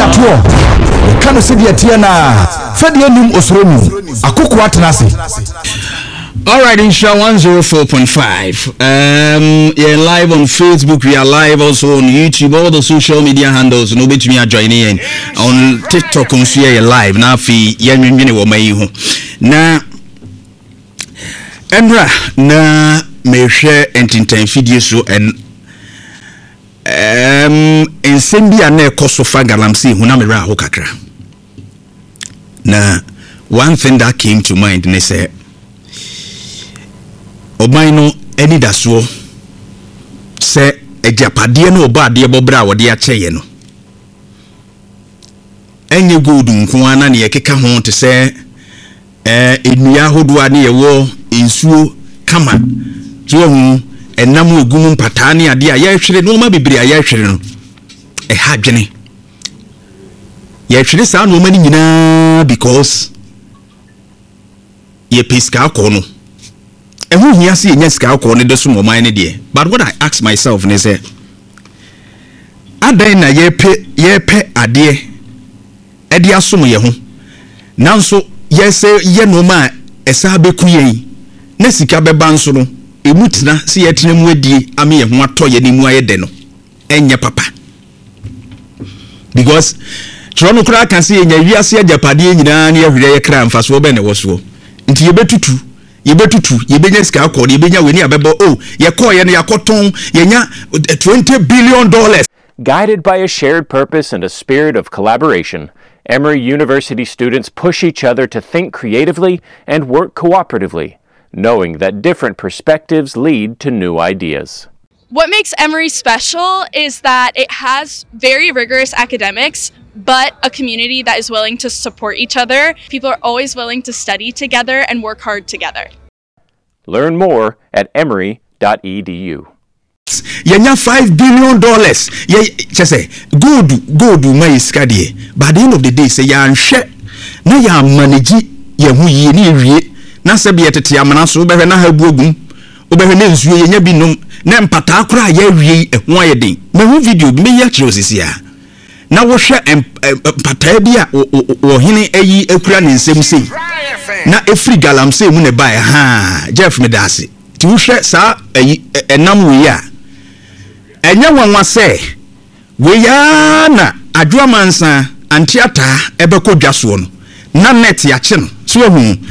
Ato kanu se dia tia na fadi anim osromu akoko atenase. All right, Insha 104.5. You're live on Facebook. We are live also on YouTube. All the social media handles. No bet me are joining in on TikTok. On share live. Now, fi yenwini wo mai ho. Na Emra na me share entintan video so and ensem bia na ekoso fa galamsey hu na me ra ho kakra. Na one thing that came to mind ne say Oban no eni daso se ejapade no oba ade bobra wode acheye no enye gold nko ana ne yekeka ho te se enua hodoa ne yewo ensuo kama so hu enam ogum mpata ne ade a ye hwere no ma bibiri a ye hwere no ha dwene ye hwere sa no ma ni nyina because ye piska ko no ehu hia se enya sika ko ne de so moman ne de. But what I ask myself ne say adan na ye pe ade e de asom ye ho nanso ye se ye no ma esa be kuye na sika be ban so no emutina se ye tena mu adie ame ye ho ato ye ni mu aye de no enye papa because trono kura kan se enya wiase ajapade nyina na ye hwere ye kra mfa so be ne wo so nti ye betutu yebenya ska akọ yebenya weni abebo ye call ye na yakoton yenya $20 billion. Guided by a shared purpose and a spirit of collaboration, Emory University students push each other to think creatively and work cooperatively, knowing that different perspectives lead to new ideas. What makes Emory special is that it has very rigorous academics, but a community that is willing to support each other. People are always willing to study together and work hard together. Learn more at emory.edu. Yenya $5 billion. Ye say good my skadie. By the end of the day say ya nhwe na ya manage ye hu yi ni wie na se be tete amana so be na ha buogum obehwe na nsuo yenya bi nom na mpata akora ya wie eho ayeden. Me hu video me ya kire osisi a na wo hwe mpata bi a wo hene ayi akura ne nsem sei na efri galamsey mu ne bae Jeff Medase ti wo hwe sa enam we ya enya wanwa se we ya na adwomansa antiata ebekodwa so no na net ya che no so hu